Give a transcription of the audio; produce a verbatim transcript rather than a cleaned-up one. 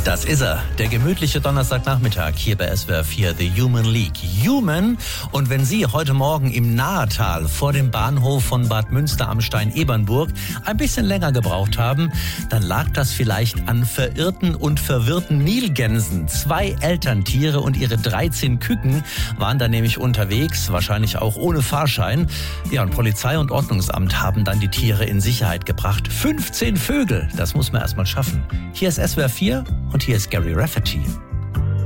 Das ist er, der gemütliche Donnerstagnachmittag hier bei S W R vier, The Human League. Human. Und wenn Sie heute Morgen im Nahetal vor dem Bahnhof von Bad Münster am Stein-Ebernburg ein bisschen länger gebraucht haben, dann lag das vielleicht an verirrten und verwirrten Nilgänsen. Zwei Elterntiere und ihre dreizehn Küken waren da nämlich unterwegs, wahrscheinlich auch ohne Fahrschein. Ja, und Polizei und Ordnungsamt haben dann die Tiere in Sicherheit gebracht. fünfzehn Vögel, das muss man erst mal schaffen. Hier ist S W R vier und hier ist Gary Rafferty.